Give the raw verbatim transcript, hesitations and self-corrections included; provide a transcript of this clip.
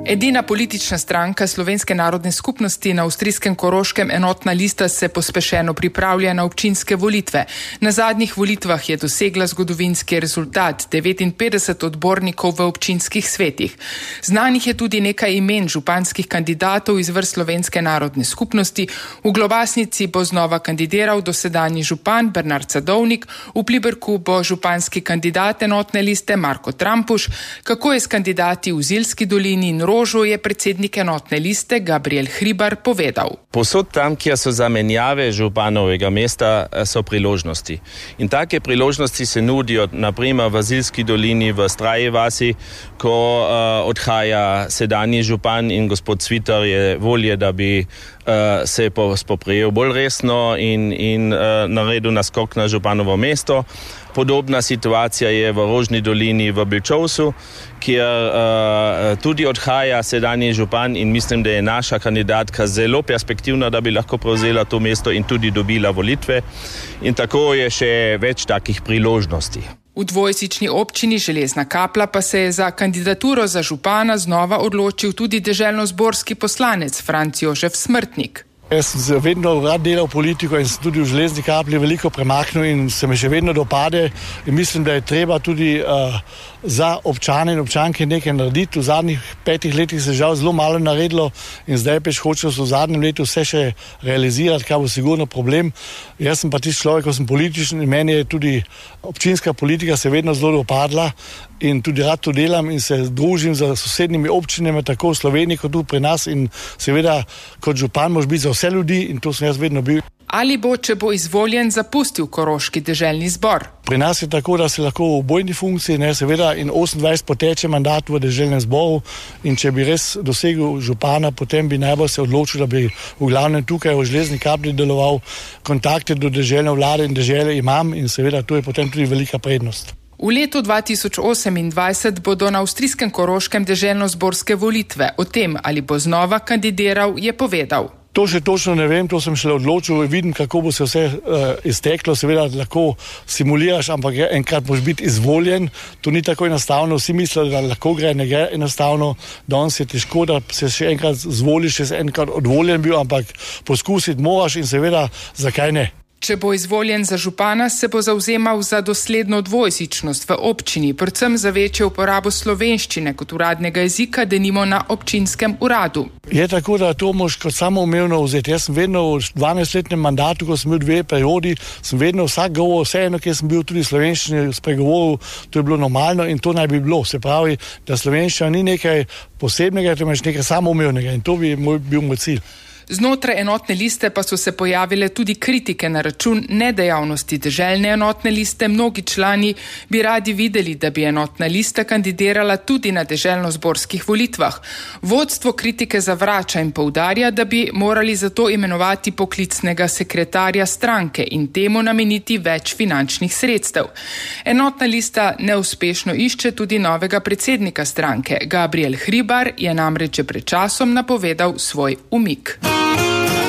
Edina politična stranka Slovenske narodne skupnosti na avstrijskem Koroškem, Enotna lista, se pospešeno pripravlja na občinske volitve. Na zadnjih volitvah je dosegla zgodovinski rezultat devetinpetdeset odbornikov v občinskih svetih. Znanih je tudi nekaj imen županskih kandidatov iz vrst Slovenske narodne skupnosti. V Globasnici bo znova kandidiral dosedanji župan Bernard Sadovnik, v Pliberku bo županski kandidat Enotne liste Marko Trampuš. Kako je s kandidati v Zilski dolini in Rožu, je predsednik Enotne liste Gabriel Hribar povedal. Posod tam, kjer so zamenjave županovega mesta, so priložnosti. In take priložnosti se nudijo naprimer v Zilski dolini, v Straji vasi, ko uh, odhaja sedanji župan in gospod Cvitar je volje, da bi uh, se spoprijel bolj resno in, in uh, naredil naskok na županovo mesto. Podobna situacija je v Rožni dolini v Bilčovsu, kjer uh, tudi odhaja sedanji župan in mislim, da je naša kandidatka zelo perspektivna, da bi lahko prevzela to mesto in tudi dobila volitve. In tako je še več takih priložnosti. V dvojezični občini Železna Kapla pa se je za kandidaturo za župana znova odločil tudi deželnozborski poslanec Franc Jožef Smrtnik. Jaz sem vedno rad delal politiko in sem tudi v Železni Kapli veliko premaknil in se mi še vedno dopade in mislim, da je treba tudi uh, za občane in občanke nekaj narediti. V zadnjih petih letih se žal zelo malo naredilo in zdaj peš hočejo se v zadnjem letu vse še realizirati, kar bo sigurno problem. Jaz sem pa tisti človek, ko sem političen in meni je tudi občinska politika se vedno zelo dopadla in tudi rad to delam in se družim z sosednjimi občinami, tako v Sloveniji kot tudi pri nas in seveda kot župan moraš biti za vse ljudi in to sem jaz vedno bil. Ali bo, če bo izvoljen, zapustil Koroški deželni zbor? Pri nas je tako, da se lahko v obojni funkciji, ne, seveda, in osemindvajset poteče mandat v deželnem zboru in če bi res dosegel župana, potem bi najbolj se odločil, da bi v glavnem tukaj v Železni Kapli deloval. Kontakte do deželne vlade in dežele imam in seveda to je potem tudi velika prednost. V letu dva tisoč osemindvajset bodo na avstrijskem Koroškem deželnozborske volitve. O tem, ali bo znova kandidiral, je povedal. To še točno ne vem, to sem šele odločil, vidim, kako bo se vse uh, izteklo, seveda lahko simuliraš, ampak enkrat moraš biti izvoljen, to ni tako enostavno, vsi mislijo, da lahko gre, ne gre enostavno, danes je težko, da se še enkrat zvoliš, še se enkrat odvoljen bil, ampak poskusiti moraš in seveda, zakaj ne? Če bo izvoljen za župana, se bo zavzemal za dosledno dvojezičnost v občini, predvsem za večjo uporabo slovenščine kot uradnega jezika, denimo na občinskem uradu. Je tako, da to moš kot samoumevno vzeti. Jaz sem vedno v dvanajstletnem mandatu, ko sem bil dve periodi, sem vedno vsak govor, vseeno, kjer sem bil tudi slovenščine spregovoril, to je bilo normalno in to naj bi bilo. Se pravi, da slovenščina ni nekaj posebnega, to imaš nekaj samoumevnega in to bi moj, bil moj cilj. Znotraj Enotne liste pa so se pojavile tudi kritike na račun nedejavnosti deželne Enotne liste. Mnogi člani bi radi videli, da bi Enotna lista kandidirala tudi na deželnozborskih volitvah. Vodstvo kritike zavrača in poudarja, da bi morali zato imenovati poklicnega sekretarja stranke in temu nameniti več finančnih sredstev. Enotna lista neuspešno išče tudi novega predsednika stranke. Gabriel Hribar je namreč pred časom napovedal svoj umik.